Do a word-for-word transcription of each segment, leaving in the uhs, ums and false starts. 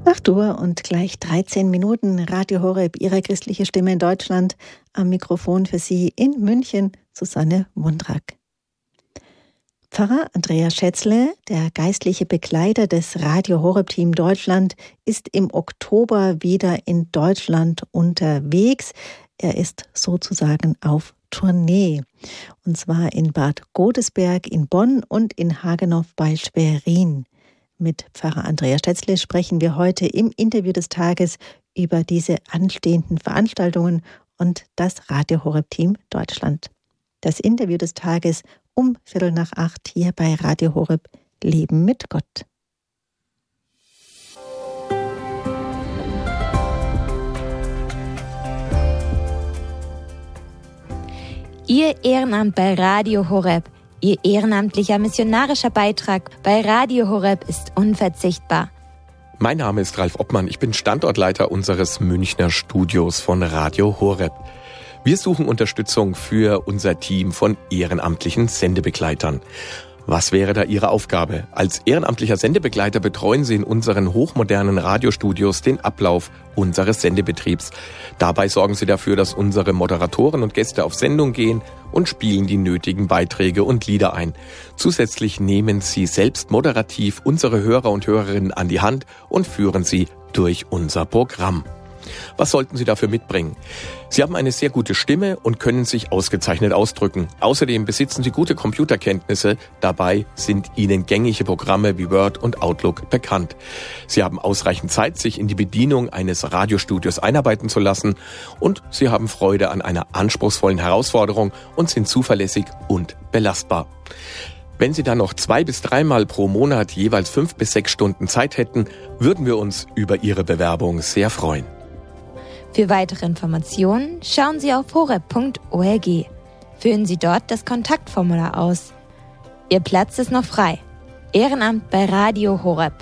acht Uhr und gleich dreizehn Minuten. Radio Horeb, Ihre christliche Stimme in Deutschland. Am Mikrofon für Sie in München, Susanne Wundrak. Pfarrer Andreas Schätzle, der geistliche Begleiter des Radio Horeb Team Deutschland, ist im Oktober wieder in Deutschland unterwegs. Er ist sozusagen auf Tournee. Und zwar in Bad Godesberg, in Bonn und in Hagenow bei Schwerin. Mit Pfarrer Andreas Schätzle sprechen wir heute im Interview des Tages über diese anstehenden Veranstaltungen und das Radio Horeb Team Deutschland. Das Interview des Tages um Viertel nach acht hier bei Radio Horeb Leben mit Gott. Ihr Ehrenamt bei Radio Horeb, Ihr ehrenamtlicher missionarischer Beitrag bei Radio Horeb ist unverzichtbar. Mein Name ist Ralf Obmann, ich bin Standortleiter unseres Münchner Studios von Radio Horeb. Wir suchen Unterstützung für unser Team von ehrenamtlichen Sendebegleitern. Was wäre da Ihre Aufgabe? Als ehrenamtlicher Sendebegleiter betreuen Sie in unseren hochmodernen Radiostudios den Ablauf unseres Sendebetriebs. Dabei sorgen Sie dafür, dass unsere Moderatoren und Gäste auf Sendung gehen und spielen die nötigen Beiträge und Lieder ein. Zusätzlich nehmen Sie selbst moderativ unsere Hörer und Hörerinnen an die Hand und führen sie durch unser Programm. Was sollten Sie dafür mitbringen? Sie haben eine sehr gute Stimme und können sich ausgezeichnet ausdrücken. Außerdem besitzen Sie gute Computerkenntnisse. Dabei sind Ihnen gängige Programme wie Word und Outlook bekannt. Sie haben ausreichend Zeit, sich in die Bedienung eines Radiostudios einarbeiten zu lassen. Und Sie haben Freude an einer anspruchsvollen Herausforderung und sind zuverlässig und belastbar. Wenn Sie dann noch zwei bis dreimal pro Monat jeweils fünf bis sechs Stunden Zeit hätten, würden wir uns über Ihre Bewerbung sehr freuen. Für weitere Informationen schauen Sie auf horeb punkt org. Füllen Sie dort das Kontaktformular aus. Ihr Platz ist noch frei. Ehrenamt bei Radio Horeb.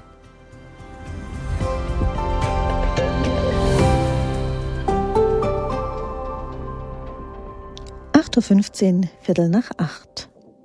acht Uhr fünfzehn, Viertel nach acht.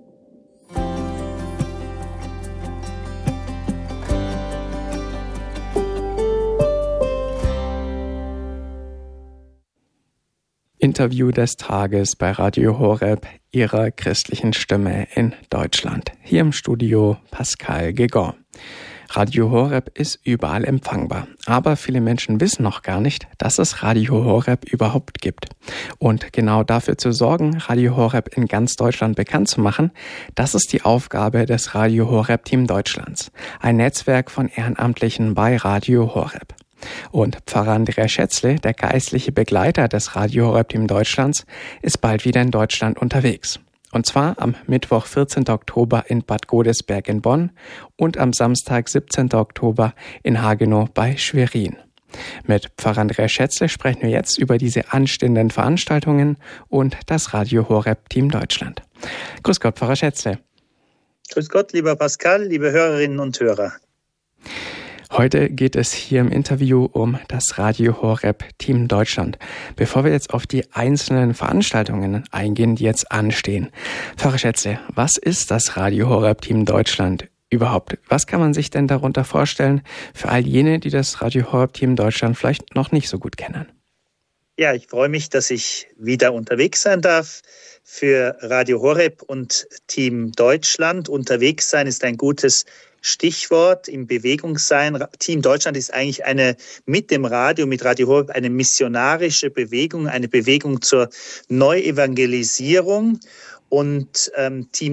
Interview des Tages bei Radio Horeb, Ihrer christlichen Stimme in Deutschland. Hier im Studio Pascal Gegon. Radio Horeb ist überall empfangbar, aber viele Menschen wissen noch gar nicht, dass es Radio Horeb überhaupt gibt. Und genau dafür zu sorgen, Radio Horeb in ganz Deutschland bekannt zu machen, das ist die Aufgabe des Radio Horeb Team Deutschlands, ein Netzwerk von Ehrenamtlichen bei Radio Horeb. Und Pfarrer Andreas Schätzle, der geistliche Begleiter des Radio Horeb Team Deutschlands, ist bald wieder in Deutschland unterwegs. Und zwar am Mittwoch, vierzehnten Oktober in Bad Godesberg in Bonn und am Samstag, siebzehnten Oktober in Hagenow bei Schwerin. Mit Pfarrer Andreas Schätzle sprechen wir jetzt über diese anstehenden Veranstaltungen und das Radio Horeb Team Deutschland. Grüß Gott, Pfarrer Schätzle. Grüß Gott, lieber Pascal, liebe Hörerinnen und Hörer. Heute geht es hier im Interview um das Radio Horeb Team Deutschland. Bevor wir jetzt auf die einzelnen Veranstaltungen eingehen, die jetzt anstehen. Pfarrer Schätzle, was ist das Radio Horeb Team Deutschland überhaupt? Was kann man sich denn darunter vorstellen für all jene, die das Radio Horeb Team Deutschland vielleicht noch nicht so gut kennen? Ja, ich freue mich, dass ich wieder unterwegs sein darf für Radio Horeb und Team Deutschland. Unterwegs sein ist ein gutes Stichwort, im Bewegungssein. Team Deutschland ist eigentlich eine, mit dem Radio, mit Radio Horeb, eine missionarische Bewegung, eine Bewegung zur Neuevangelisierung. Und ähm, Team